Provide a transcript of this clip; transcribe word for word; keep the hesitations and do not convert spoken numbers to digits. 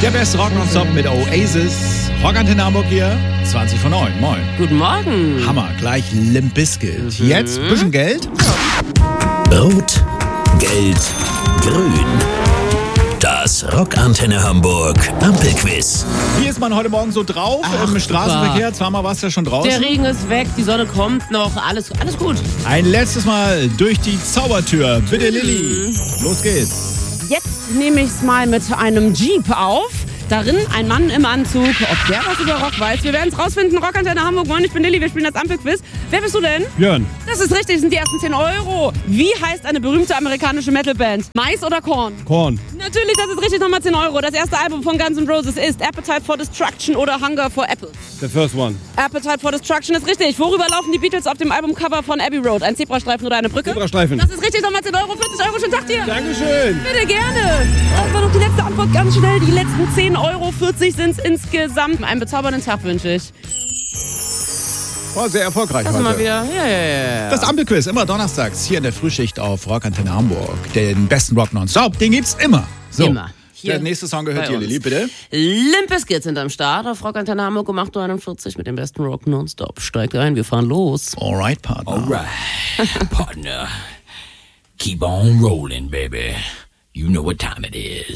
Der beste Rock nonstop mit Oasis. Rockantenne Hamburg hier, zwanzig vor neun. Moin. Guten Morgen. Hammer, gleich Limp Bizkit. Mhm. Jetzt ein bisschen Geld. Rot, Gelb, Grün. Das Rockantenne Hamburg Ampelquiz. Wie ist man heute Morgen so drauf? Ach, Im Straßenverkehr, super. zweimal warst du ja schon draußen. Der Regen ist weg, die Sonne kommt noch, alles, alles gut. Ein letztes Mal durch die Zaubertür. Bitte, Lilly. Los geht's. Jetzt nehme ich es mal mit einem Jeep auf. Darin ein Mann im Anzug. Ob der was über Rock weiß, wir werden es rausfinden. Rockantenne Hamburg, moin, ich bin Lilly, wir spielen das Ampelquiz. Wer bist du denn? Björn. Das ist richtig, das sind die ersten zehn Euro. Wie heißt eine berühmte amerikanische Metalband? Mais oder Korn? Korn. Natürlich, das ist richtig, nochmal zehn Euro. Das erste Album von Guns N' Roses ist Appetite for Destruction oder Hunger for Apples. The first one. Appetite for Destruction ist richtig. Worüber laufen die Beatles auf dem Albumcover von Abbey Road? Ein Zebrastreifen oder eine Brücke? Zebrastreifen. Das ist richtig, nochmal zehn Euro, vierzig Euro, schönen Tag dir. Dankeschön. Bitte, gerne. Das war doch die letzte Antwort, ganz schnell. Die letzten zehn Euro, vierzig sind es insgesamt. Einen bezaubernden Tag wünsche ich. War sehr erfolgreich Das heute. mal wieder. Ja, ja, ja. Das Ampelquiz, immer donnerstags hier in der Frühschicht auf Rockantenne Hamburg. Den besten Rock nonstop, den gibt's immer. So. Immer. Hier Der nächste Song gehört bei dir, uns. Lilly, bitte. Limp Bizkit sind am Start auf Rockantenne Hamburg um acht Uhr einundvierzig mit dem besten Rock nonstop. Steigt ein, wir fahren los. Alright, Partner. Alright, partner. Keep on rolling, baby. You know what time it is.